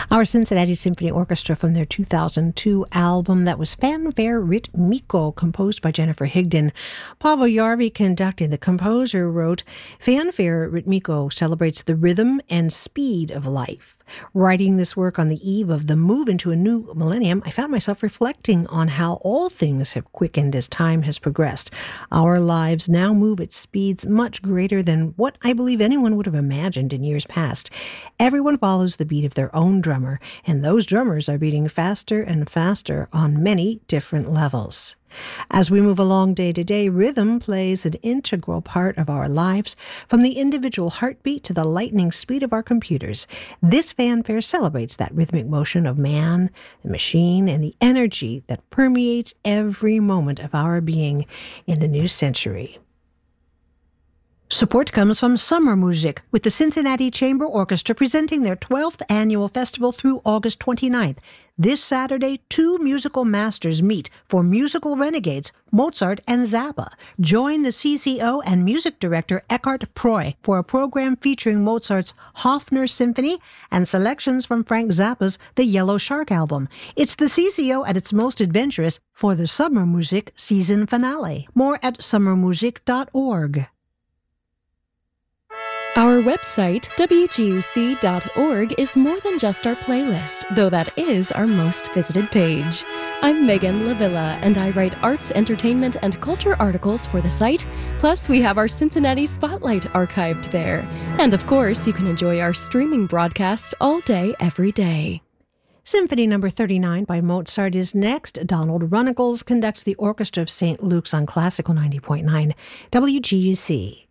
Our Cincinnati Symphony Orchestra from their 2002 album that was Fanfare Ritmico, composed by Jennifer Higdon. Pavel Jarvi conducting. The composer wrote, Fanfare Ritmico celebrates the rhythm and speed of life. Writing this work on the eve of the move into a new millennium, I found myself reflecting on how all things have quickened as time has progressed. Our lives now move at speeds much greater than what I believe anyone would have imagined in years past. Everyone follows the beat of their own drummer, and those drummers are beating faster and faster on many different levels. As we move along day to day, rhythm plays an integral part of our lives, from the individual heartbeat to the lightning speed of our computers. This fanfare celebrates that rhythmic motion of man, the machine, and the energy that permeates every moment of our being in the new century. Support comes from Summer Music, with the Cincinnati Chamber Orchestra presenting their 12th annual festival through August 29th. This Saturday, two musical masters meet for musical renegades, Mozart and Zappa. Join the CCO and music director Eckhart Proy for a program featuring Mozart's Hofner Symphony and selections from Frank Zappa's The Yellow Shark album. It's the CCO at its most adventurous for the Summer Music season finale. More at summermusic.org. Our website, wguc.org, is more than just our playlist, though that is our most visited page. I'm Megan Lavilla, and I write arts, entertainment, and culture articles for the site. Plus, we have our Cincinnati Spotlight archived there. And of course, you can enjoy our streaming broadcast all day, every day. Symphony No. 39 by Mozart is next. Donald Runnagles conducts the Orchestra of St. Luke's on Classical 90.9 WGUC.